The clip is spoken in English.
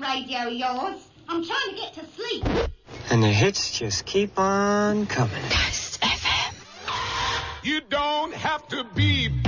radio of yours. I'm trying to get to sleep. And the hits just keep on coming. Coast FM. You don't have to be